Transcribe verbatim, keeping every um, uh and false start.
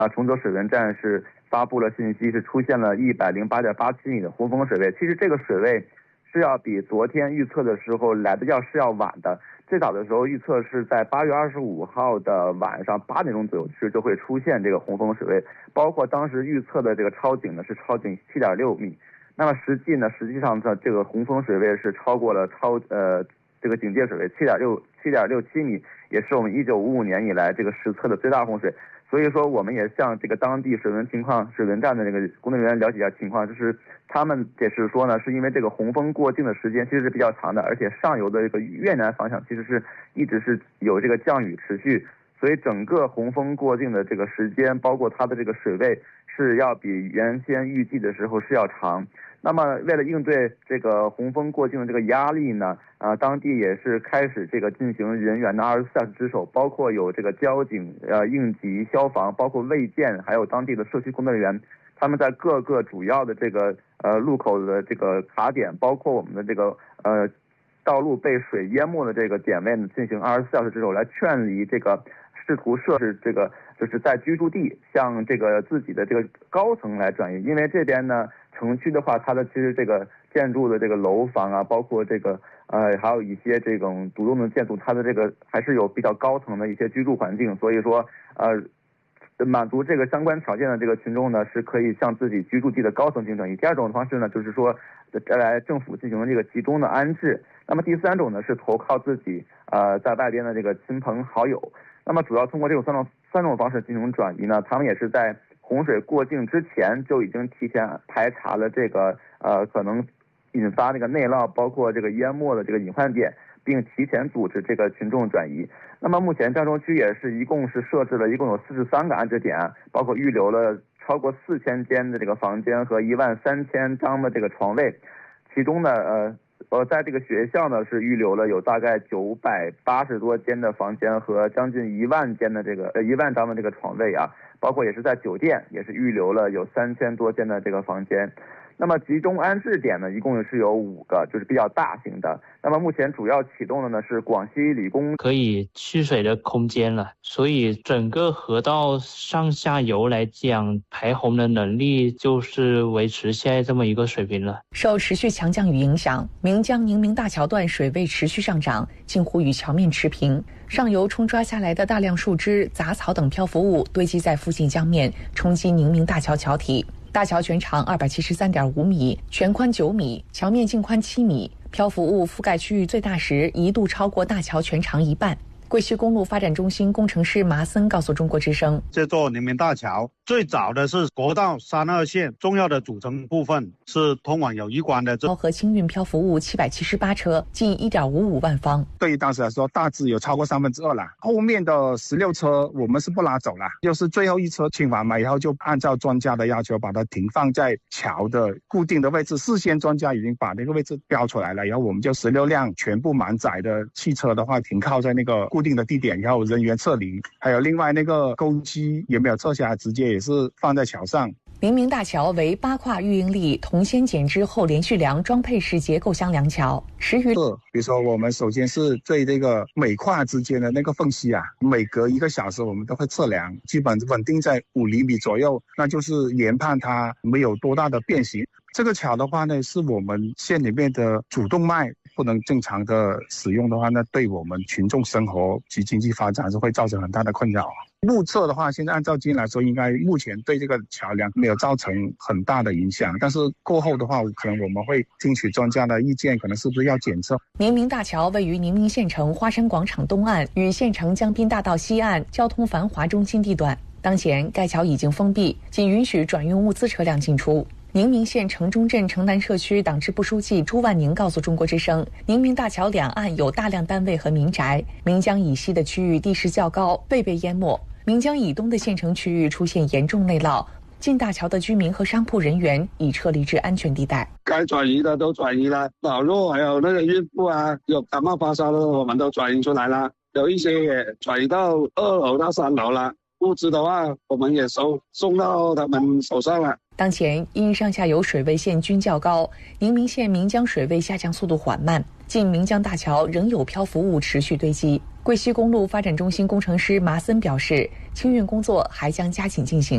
啊，崇德水文站是发布了信息，是出现了一百零八点八七米的洪峰水位。其实这个水位是要比昨天预测的时候来的要是要晚的。最早的时候预测是在八月二十五号的晚上八点钟左右是就会出现这个洪峰水位，包括当时预测的这个超警呢是超警七点六米。那么实际呢，实际上的这个洪峰水位是超过了超呃这个警戒水位七点六七点六七米，也是我们一九五五年以来这个实测的最大洪水。所以说，我们也向这个当地水文情况、水文站的这个工作人员了解一下情况，就是他们解释说呢，是因为这个洪峰过境的时间其实是比较长的，而且上游的这个越南方向其实是一直是有这个降雨持续，所以整个洪峰过境的这个时间，包括它的这个水位是要比原先预计的时候是要长。那么为了应对这个洪峰过境的这个压力呢，啊，当地也是开始这个进行人员的二十四小时值守，包括有这个交警、呃应急、消防，包括卫健，还有当地的社区工作人员，他们在各个主要的这个呃路口的这个卡点，包括我们的这个呃道路被水淹没的这个点位呢，进行二十四小时值守，来劝离这个试图设置这个就是在居住地向这个自己的这个高层来转移，因为这边呢。城区的话，它的其实这个建筑的这个楼房啊，包括这个呃，还有一些这种独栋的建筑，它的这个还是有比较高层的一些居住环境，所以说呃，满足这个相关条件的这个群众呢，是可以向自己居住地的高层进行转移。第二种方式呢，就是说来政府进行这个集中的安置。那么第三种呢，是投靠自己呃在外边的这个亲朋好友。那么主要通过这种三种三种方式进行转移呢，他们也是在洪水过境之前就已经提前排查了这个呃可能引发那个内涝，包括这个淹没的这个隐患点，并提前组织这个群众转移。那么目前漳州区也是一共是设置了一共有四十三个安置点，包括预留了超过四千间的这个房间和一万三千张的这个床位，其中呢呃。呃，在这个学校呢是预留了有大概九百八十多间的房间和将近一万间的这个呃一万张的这个床位啊，包括也是在酒店也是预留了有三千多间的这个房间。那么集中安置点呢，一共是有五个，就是比较大型的。那么目前主要启动的呢是广西理工可以蓄水的空间了，所以整个河道上下游来讲，排洪的能力就是维持现在这么一个水平了。 受持续强降雨影响，岷江宁明大桥段水位持续上涨，近乎与桥面持平。上游冲刷下来的大量树枝、杂草等漂浮物堆积在附近江面，冲击宁明大桥桥体。大桥全长二百七十三点五米，全宽九米，桥面净宽七米，漂浮物覆盖区域最大时一度超过大桥全长一半。贵西公路发展中心工程师麻森告诉中国之声， 这座宁明大桥最早的是国道三二线重要的组成部分，是通往友谊关的。 和清运漂浮物七百七十八车，近一点五五万方。 对于当时来说，大致有超过三分之二了。后面的十六车我们是不拉走了，就是最后一车清完嘛，以后就按照专家的要求把它停放在桥的固定的位置。事先专家已经把那个位置标出来了，然后我们就十六辆全部满载的汽车的话停靠在那个固定的地点，然后人员撤离，还有另外那个钩机也没有撤下来，直接也是放在桥上。 宁明大桥为八跨预应力铜锨剪枝后连续梁装配式结构箱梁桥，时余比如说我们首先是对这个每跨之间的那个缝隙啊，每隔一个小时我们都会测量，基本稳定在五厘米左右，那就是研判它没有多大的变形。这个桥的话呢，是我们县里面的主动脉不能正常的使用的话，那对我们群众生活及经济发展是会造成很大的困扰。目测的话，现在按照经验来说，应该目前对这个桥梁没有造成很大的影响，但是过后的话，可能我们会听取专家的意见，可能是不是要检测。 宁明大桥位于宁明县城花山广场东岸与县城江滨大道西岸交通繁华中心地段，当前该桥已经封闭，仅允许转运物资车辆进出。宁明县城中镇城南社区党支部书记朱万宁告诉中国之声，宁明大桥两岸有大量单位和民宅，岷江以西的区域地势较高，未被淹没。岷江以东的县城区域出现严重内涝，进大桥的居民和商铺人员已撤离至安全地带。 该转移的都转移了，老弱还有那个孕妇啊，有感冒发烧的我们都转移出来了，有一些也转移到二楼到三楼了。物资的话，我们也收送到他们手上了。 当前因上下游水位线均较高，宁明县岷江水位下降速度缓慢，近岷江大桥仍有漂浮物持续堆积。贵西公路发展中心工程师麻森表示，清运工作还将加紧进行。